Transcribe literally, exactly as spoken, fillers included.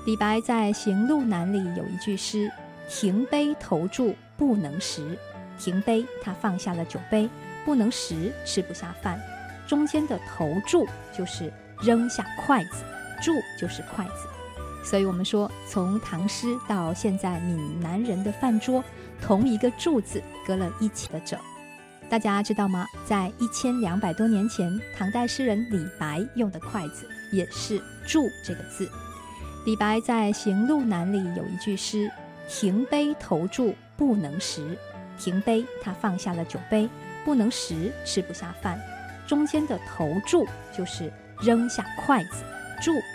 李白在《行路难》里有一句诗：停杯投箸不能食。停杯，他放下了酒杯，不能食，吃不下饭。中间的投箸就是扔下筷子，箸就是筷子。所以我们说，从唐诗到现在闽南人的饭桌，同一个柱字隔了一起的褶。大家知道吗？在一千两百多年前，唐代诗人李白用的筷子也是箸这个字。李白在《行路难》里有一句诗：停杯投箸不能食。停杯，他放下了酒杯，不能食，吃不下饭。中间的投箸就是扔下筷子，箸